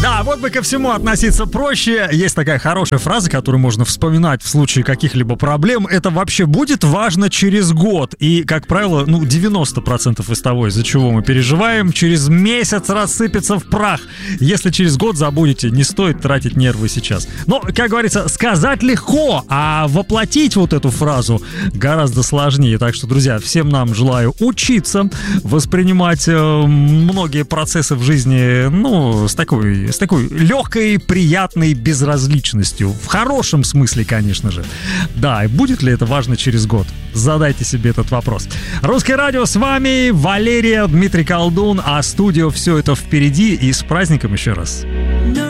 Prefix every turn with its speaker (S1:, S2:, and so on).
S1: Да, вот бы ко всему относиться проще. Есть такая хорошая фраза, которую можно вспоминать в случае каких-либо проблем. Это вообще будет важно через год. И, как правило, 90% из того, из-за чего мы переживаем, через месяц рассыпется в прах. Если через год забудете, не стоит тратить нервы сейчас. Но, как говорится, сказать легко, а воплотить вот эту фразу гораздо сложнее. Так что, друзья, всем нам желаю учиться воспринимать многие процессы в жизни, с такой легкой, приятной безразличностью. В хорошем смысле, конечно же. Да, и будет ли это важно через год? Задайте себе этот вопрос. Русское радио, с вами Валерия, Дмитрий Колдун, а студио «Все это впереди». И с праздником еще раз.